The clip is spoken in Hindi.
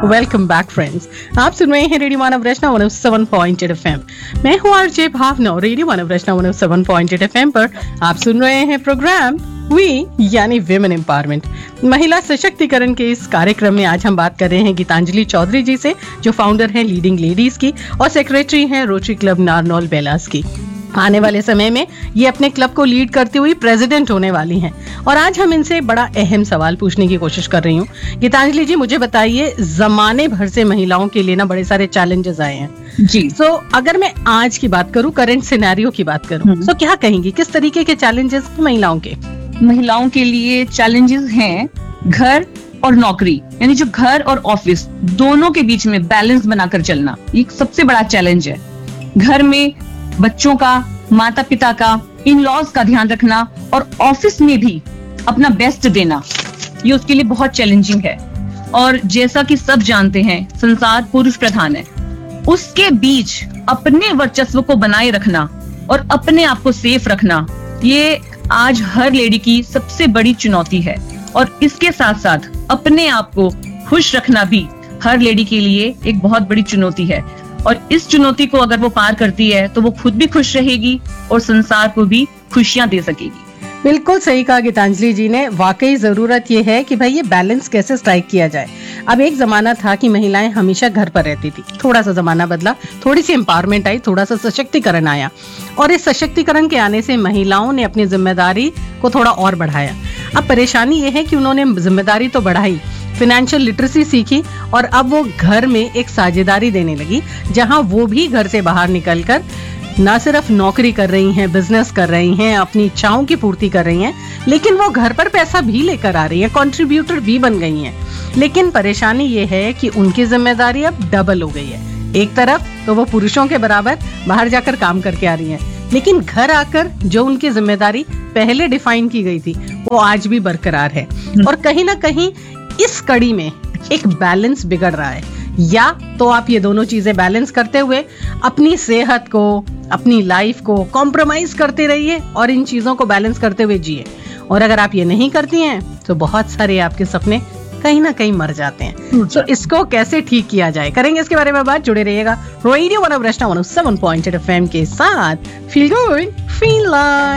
Welcome back friends. आप सुन रहे हैं रेडियो मानव रचना 107.8 FM। मैं हूं आरजे भावना। रेडियो मानव रचना 107.8 FM पर आप सुन रहे हैं प्रोग्राम वी यानी विमेन एम्पावरमेंट, महिला सशक्तिकरण के इस कार्यक्रम में आज हम बात कर रहे हैं गीतांजलि चौधरी जी से, जो फाउंडर हैं लीडिंग लेडीज की और सेक्रेटरी हैं रोटरी क्लब नारनौल बेलास की। आने वाले समय में ये अपने क्लब को लीड करती हुई प्रेसिडेंट होने वाली हैं और आज हम इनसे बड़ा अहम सवाल पूछने की कोशिश कर रही हूँ। गीतांजलि जी, मुझे बताइए, जमाने भर से महिलाओं के लिए ना बड़े सारे चैलेंजेस आए हैं जी। अगर मैं आज की बात करूँ, करंट सिनेरियो की बात करूँ, तो क्या कहेंगी, किस तरीके के चैलेंजेस महिलाओं के लिए चैलेंजेस हैं घर और नौकरी, यानी जो घर और ऑफिस दोनों के बीच में बैलेंस बनाकर चलना, ये सबसे बड़ा चैलेंज है। घर में बच्चों का, माता पिता का, इन लॉज का ध्यान रखना और ऑफिस में भी अपना बेस्ट देना, ये उसके लिए बहुत चैलेंजिंग है। और जैसा कि सब जानते हैं, संसार पुरुष प्रधान है, उसके बीच अपने वर्चस्व को बनाए रखना और अपने आप को सेफ रखना, ये आज हर लेडी की सबसे बड़ी चुनौती है। और इसके साथ साथ अपने आप को खुश रखना भी हर लेडी के लिए एक बहुत बड़ी चुनौती है। और इस चुनौती को अगर वो पार करती है तो वो खुद भी खुश रहेगी और संसार को भी खुशियां दे सकेगी। बिल्कुल सही कहा गीतांजलि जी ने। वाकई जरूरत ये है कि भाई ये बैलेंस कैसे स्ट्राइक किया जाए। अब एक जमाना था कि महिलाएं हमेशा घर पर रहती थी, थोड़ा सा जमाना बदला, थोड़ी सी एम्पावरमेंट आई, थोड़ा सा सशक्तिकरण आया और इस सशक्तिकरण के आने से महिलाओं ने अपनी जिम्मेदारी को थोड़ा और बढ़ाया। अब परेशानी ये है कि उन्होंने जिम्मेदारी तो बढ़ाई, फाइनेंशियल लिटरेसी सीखी और अब वो घर में एक साझेदारी देने लगी, जहां वो भी घर से बाहर निकलकर ना सिर्फ नौकरी कर रही हैं, बिजनेस कर रही हैं, अपनी इच्छाओं की पूर्ति कर रही हैं, लेकिन वो घर पर पैसा भी लेकर आ रही हैं, कंट्रीब्यूटर भी बन गई हैं। लेकिन परेशानी ये है कि उनकी जिम्मेदारी अब डबल हो गई है। एक तरफ तो वो पुरुषों के बराबर बाहर जाकर काम करके आ रही हैं, लेकिन घर आकर जो उनकी जिम्मेदारी पहले डिफाइन की गई थी वो आज भी बरकरार है। और कहीं ना कहीं इस कड़ी में एक बैलेंस बिगड़ रहा है। या तो आप ये दोनों चीजें बैलेंस करते हुए अपनी सेहत को, अपनी लाइफ को कॉम्प्रोमाइज करते रहिए और इन चीजों को बैलेंस करते हुए जिए। और अगर आप ये नहीं करती हैं तो बहुत सारे आपके सपने कहीं ना कहीं मर जाते हैं। तो इसको कैसे ठीक किया जाए, करेंगे इसके बारे में बात। जुड़े रहिएगा रेडियो मानव रचना 107.8 FM के साथ। Feel good, feel like.